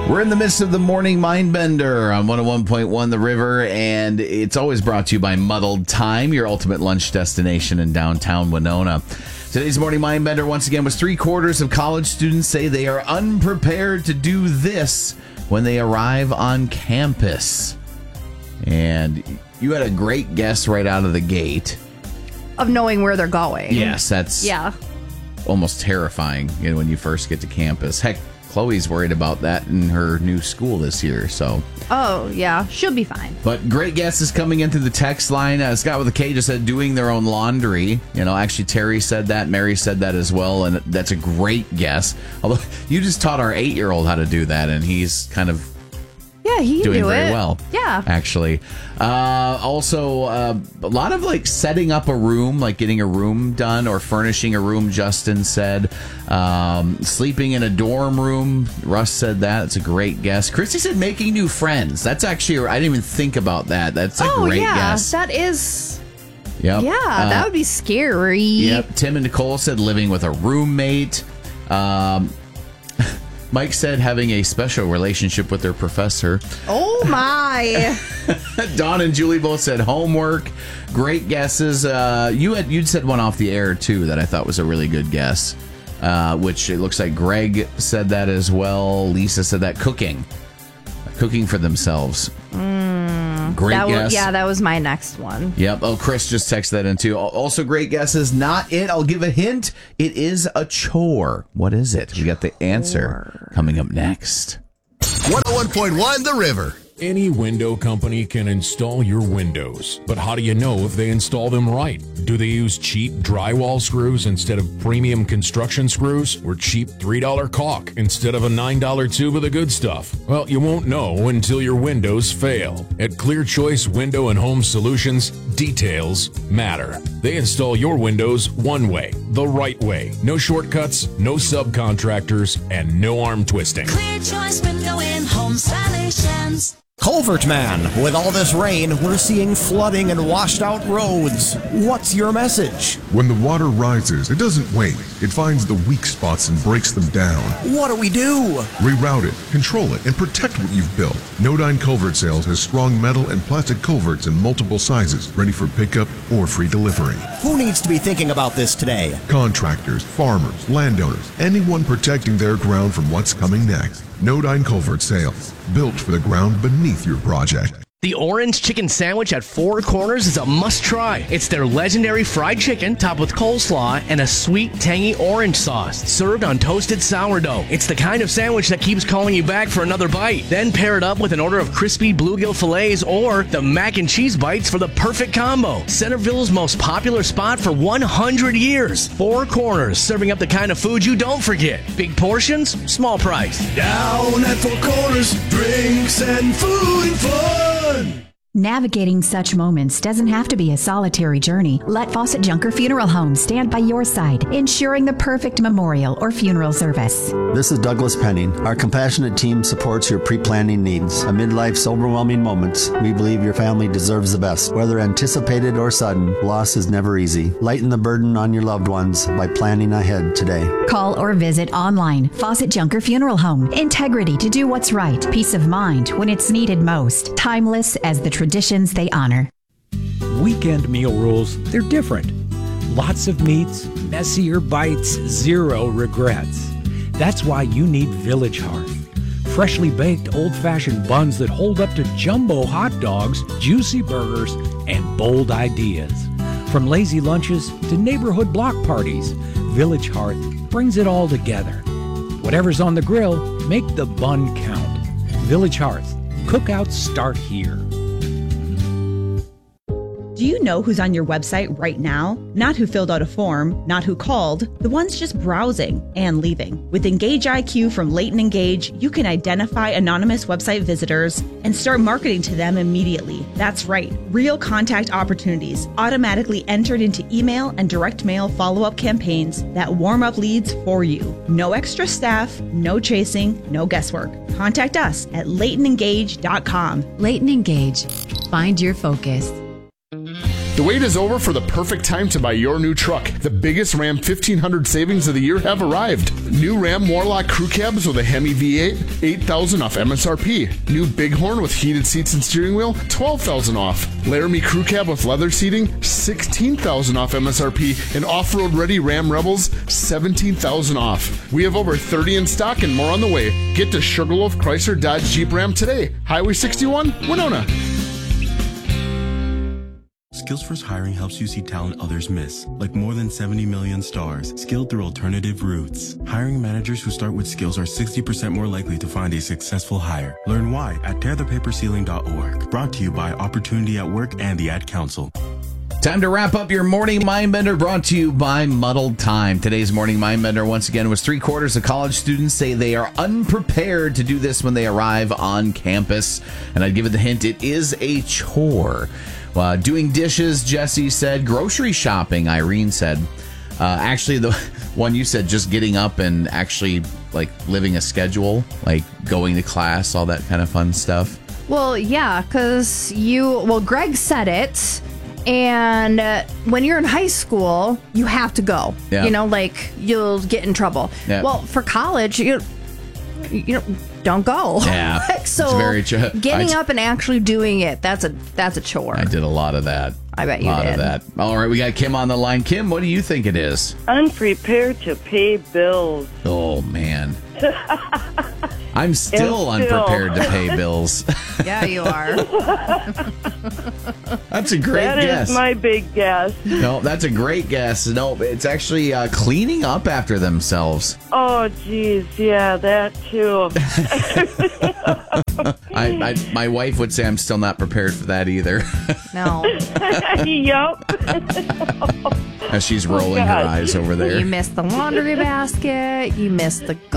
We're in the midst of the morning Mindbender on 101.1 The River, and it's always brought to you by Muddled Time, your ultimate lunch destination in downtown Winona. Today's morning Mindbender, once again, was 3/4 of college students say they are unprepared to do this when they arrive on campus. And you had a great guess right out of the gate. Of knowing where they're going. Yes, that's almost terrifying, when you first get to campus. Heck, Chloe's worried about that in her new school this year, so. Oh, yeah. She'll be fine. But great guesses coming into the text line. Scott with a K just said doing their own laundry. Actually, Terry said that. Mary said that as well, and that's a great guess. Although, you just taught our 8-year-old how to do that, and he's kind of he doing do very it. well. Yeah. Actually. Also, a lot of setting up a room, getting a room done or furnishing a room, Justin said. Sleeping in a dorm room, Russ said that. It's a great guess. Christy said making new friends. That's actually, I didn't even think about that. That's a great guess. That is. Yep. Yeah, that would be scary. Yep. Tim and Nicole said living with a roommate. Mike said having a special relationship with their professor. Oh, my. Dawn and Julie both said homework. Great guesses. You'd said one off the air, too, that I thought was a really good guess, which it looks like Greg said that as well. Lisa said that cooking for themselves. Great guess. That was my next one. Yep. Oh, Chris just texted that in too. Also great guesses. Not it. I'll give a hint. It is a chore. What is it? We got the answer coming up next. 101.1 The River. Any window company can install your windows, but how do you know if they install them right? Do they use cheap drywall screws instead of premium construction screws, or cheap $3 caulk instead of a $9 tube of the good stuff? Well, you won't know until your windows fail. At Clear Choice Window and Home Solutions, details matter. They install your windows one way, the right way. No shortcuts, no subcontractors, and no arm twisting. Clear Choice Window and Home Solutions. Culvert Man, with all this rain, we're seeing flooding and washed out roads. What's your message? When the water rises, it doesn't wait. It finds the weak spots and breaks them down. What do we do? Reroute it, control it, and protect what you've built. Nodine Culvert Sales has strong metal and plastic culverts in multiple sizes, ready for pickup or free delivery. Who needs to be thinking about this today? Contractors, farmers, landowners, anyone protecting their ground from what's coming next. Nodine Culvert Sales, built for the ground beneath your project. The orange chicken sandwich at Four Corners is a must-try. It's their legendary fried chicken topped with coleslaw and a sweet, tangy orange sauce, served on toasted sourdough. It's the kind of sandwich that keeps calling you back for another bite. Then pair it up with an order of crispy bluegill fillets or the mac and cheese bites for the perfect combo. Centerville's most popular spot for 100 years. Four Corners, serving up the kind of food you don't forget. Big portions, small price. Down at Four Corners, drinks and food and fun. Navigating such moments doesn't have to be a solitary journey. Let Fawcett Junker Funeral Home stand by your side, ensuring the perfect memorial or funeral service. This is Douglas Penning. Our compassionate team supports your pre-planning needs. Amid life's overwhelming moments, we believe your family deserves the best. Whether anticipated or sudden, loss is never easy. Lighten the burden on your loved ones by planning ahead today. Call or visit online. Fawcett Junker Funeral Home. Integrity to do what's right. Peace of mind when it's needed most. Timeless as the traditions they honor. Weekend meal rules, they're different. Lots of meats, messier bites, zero regrets. That's why you need Village Hearth. Freshly baked old-fashioned buns that hold up to jumbo hot dogs, juicy burgers, and bold ideas. From lazy lunches to neighborhood block parties, Village Hearth brings it all together. Whatever's on the grill, make the bun count. Village Hearth. Cookouts start here. Do you know who's on your website right now? Not who filled out a form, not who called, the ones just browsing and leaving. With Engage IQ from Leighton Engage, you can identify anonymous website visitors and start marketing to them immediately. That's right, real contact opportunities automatically entered into email and direct mail follow-up campaigns that warm up leads for you. No extra staff, no chasing, no guesswork. Contact us at LeightonEngage.com. Leighton Engage. Find your focus. The wait is over for the perfect time to buy your new truck. The biggest Ram 1500 savings of the year have arrived. New Ram Warlock crew cabs with a Hemi V8, $8,000 off MSRP. New Bighorn with heated seats and steering wheel, $12,000 off. Laramie crew cab with leather seating, $16,000 off MSRP. And off-road ready Ram Rebels, $17,000 off. We have over 30 in stock and more on the way. Get to Sugarloaf Chrysler Dodge Jeep Ram today. Highway 61, Winona. Skills Hiring helps you see talent others miss, like more than 70 million stars, skilled through alternative routes. Hiring managers who start with skills are 60% more likely to find a successful hire. Learn why at tearthepaperceiling.org. Brought to you by Opportunity at Work and the Ad Council. Time to wrap up your Morning Mindbender, brought to you by Muddled Time. Today's Morning Mindbender, once again, was 3/4 of college students say they are unprepared to do this when they arrive on campus. And I'd give it the hint, it is a chore. Doing dishes, Jesse said. Grocery shopping, Irene said. Actually, the one you said, just getting up and actually like living a schedule, like going to class, all that kind of fun stuff. Well, yeah, because Greg said it. And when you're in high school, you have to go. Yeah. You know, like you'll get in trouble. Yeah. Well, for college, you don't go. Yeah. So it's very true. Getting up and actually doing it, that's a chore. I did a lot of that. I bet you did. A lot of that. All right, we got Kim on the line. Kim, what do you think it is? Unprepared to pay bills. Oh, man. I'm still unprepared to pay bills. Yeah, you are. That's a great guess. That is my big guess. No, that's a great guess. No, it's actually cleaning up after themselves. Oh, geez. Yeah, that too. My wife would say I'm still not prepared for that either. No. Yup. As she's rolling her eyes over there. You missed the laundry basket. You missed the